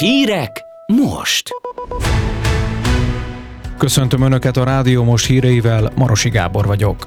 Hírek most! Köszöntöm Önöket a Rádió Most híreivel, Marosi Gábor vagyok.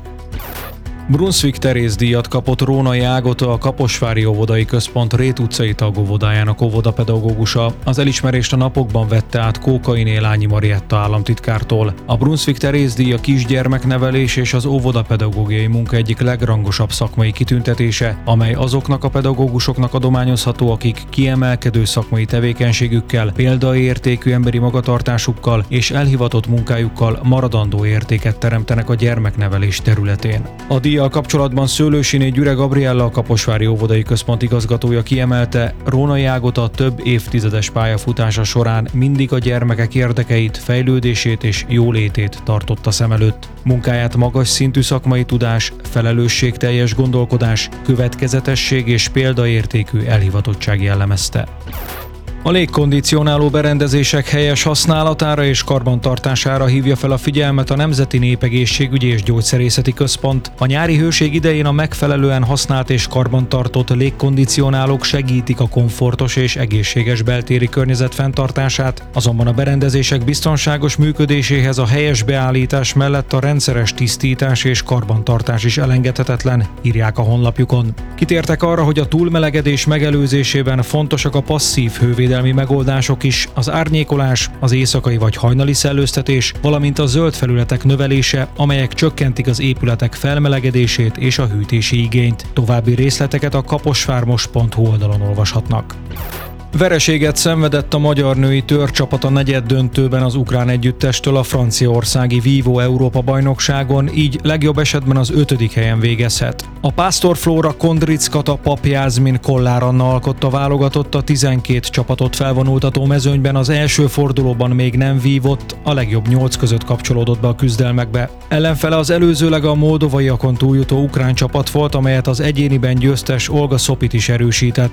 Brunswick Teréz díjat kapott Rónai Ágota, a Kaposvári Óvodai Központ Rét utcai tagóvodájának óvodapedagógusa. Az elismerést a napokban vette át Kókainé Lányi Marietta államtitkártól. A Brunswick Teréz díj a kisgyermeknevelés és az óvodapedagógiai munka egyik legrangosabb szakmai kitüntetése, amely azoknak a pedagógusoknak adományozható, akik kiemelkedő szakmai tevékenységükkel, példaértékű emberi magatartásukkal és elhivatott munkájukkal maradandó értéket teremtenek a gyermeknevelés területén. A díjjal kapcsolatban Szőlősiné Gyüre Gabriella, a Kaposvári Óvodai Központ igazgatója kiemelte, Rónai Ágota több évtizedes pályafutása során mindig a gyermekek érdekeit, fejlődését és jólétét tartotta szem előtt. Munkáját magas szintű szakmai tudás, felelősségteljes gondolkodás, következetesség és példaértékű elhivatottság jellemezte. A légkondicionáló berendezések helyes használatára és karbantartására hívja fel a figyelmet a Nemzeti Népegészségügyi és Gyógyszerészeti Központ. A nyári hőség idején a megfelelően használt és karbantartott légkondicionálók segítik a komfortos és egészséges beltéri környezet fenntartását, azonban a berendezések biztonságos működéséhez a helyes beállítás mellett a rendszeres tisztítás és karbantartás is elengedhetetlen, írják a honlapjukon. Kitértek arra, hogy a túlmelegedés megelőzésében fontosak a passzív hővédelmi megoldások is, az árnyékolás, az éjszakai vagy hajnali szellőztetés, valamint a zöld felületek növelése, amelyek csökkentik az épületek felmelegedését és a hűtési igényt. További részleteket a kaposvármos.hu oldalon olvashatnak. Vereséget szenvedett a magyar női törcsapat a negyeddöntőben az ukrán együttestől a franciaországi Vívó Európa-bajnokságon, így legjobb esetben az 5. helyen végezhet. A Pásztor Flóra Kondrickata Pap Jászmin Kollár Anna alkotta válogatott, a 12 csapatot felvonultató mezőnyben az első fordulóban még nem vívott, a legjobb 8 között kapcsolódott be a küzdelmekbe. Ellenfele az előzőleg a moldovaiakon túljutó ukrán csapat volt, amelyet az egyéniben győztes Olga Szopit is erősített.